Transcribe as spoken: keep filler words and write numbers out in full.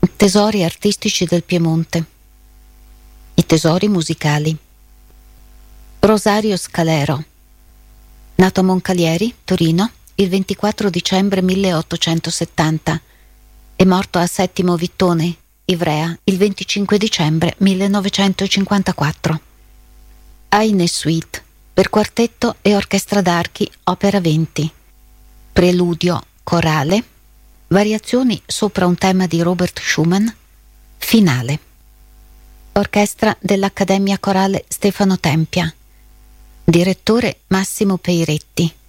Tesori artistici del Piemonte. I tesori musicali. Rosario Scalero, nato a Moncalieri, Torino, il ventiquattro dicembre milleottocentosettanta e morto a Settimo Vittone, Ivrea, il venticinque dicembre millenovecentocinquantaquattro. Aine Suite, per quartetto e orchestra d'archi, opera venti. Preludio corale, variazioni sopra un tema di Robert Schumann, finale. Orchestra dell'Accademia Corale Stefano Tempia. Direttore Massimo Peiretti.